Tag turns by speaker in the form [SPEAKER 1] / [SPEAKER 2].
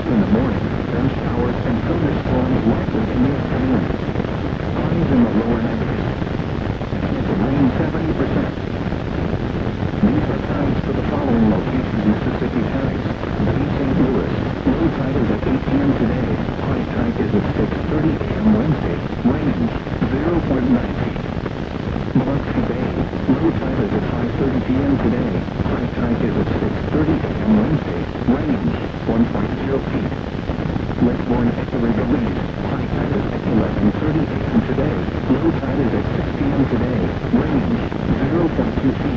[SPEAKER 1] in the morning, then showers and thunderstorms likely in the afternoon. Highs in the lower 90s. Chance of rain 70%. These are times for the following locations: Mississippi counties. Bay St. Louis. Low tide is at 8 p.m. today. High tide is at 6:30 a.m. Wednesday. Range 0.9 feet. Biloxi Bay. Low tide is at 5:30 p.m. today. High tide is at 6:30 a.m. Wednesday. Range 1.0 feet. Lake Borgne, Estuary, Belize. High tide is at 11:30 a.m. today. Low tide is at 6 p.m. today. Range 0.2 feet.